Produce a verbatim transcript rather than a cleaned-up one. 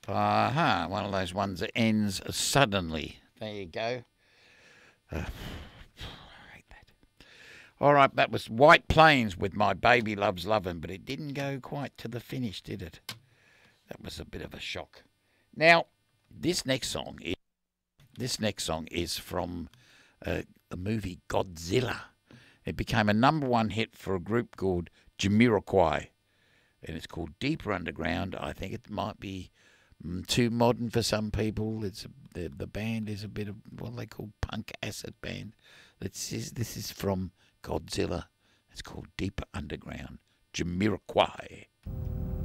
Uh-huh, one of those ones that ends suddenly. There you go. Uh, I hate that. All right, that was White Plains with My Baby Loves Lovin', but it didn't go quite to the finish, did it? That was a bit of a shock. Now, this next song is this next song is from uh, the movie Godzilla. It became a number one hit for a group called Jamiroquai, and it's called Deeper Underground. I think it might be mm, too modern for some people. It's a, the the band is a bit of what they call punk acid band. This is this is from Godzilla. It's called Deeper Underground. Jamiroquai.